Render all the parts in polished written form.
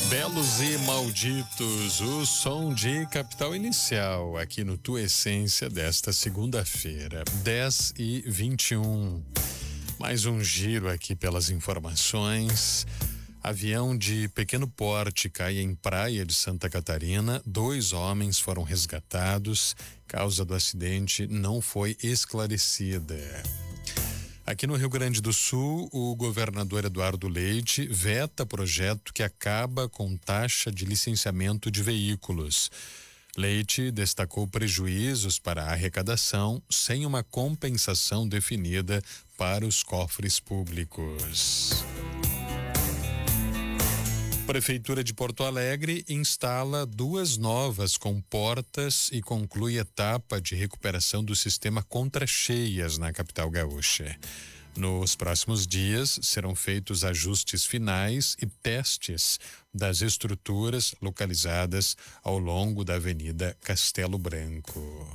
Belos e malditos, o som de Capital Inicial, aqui no Tua Essência desta segunda-feira, 10h21. Mais um giro aqui pelas informações. Avião de pequeno porte cai em praia de Santa Catarina. 2 homens foram resgatados. Causa do acidente não foi esclarecida. Aqui no Rio Grande do Sul, o governador Eduardo Leite veta projeto que acaba com taxa de licenciamento de veículos. Leite destacou prejuízos para a arrecadação sem uma compensação definida para os cofres públicos. Prefeitura de Porto Alegre instala 2 novas comportas e conclui etapa de recuperação do sistema contra cheias na capital gaúcha. Nos próximos dias serão feitos ajustes finais e testes das estruturas localizadas ao longo da Avenida Castelo Branco.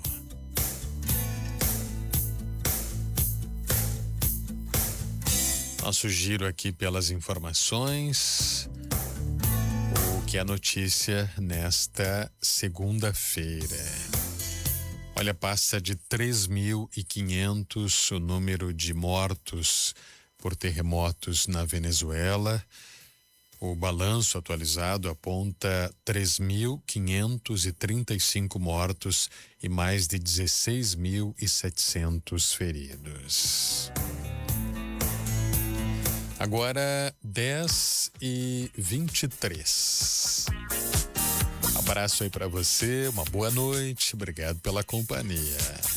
Nosso giro aqui pelas informações. Que é a notícia nesta segunda-feira. Olha, passa de 3.500 o número de mortos por terremotos na Venezuela. O balanço atualizado aponta 3.535 mortos e mais de 16.700 feridos. Agora 10h23. Abraço aí pra você, uma boa noite, obrigado pela companhia.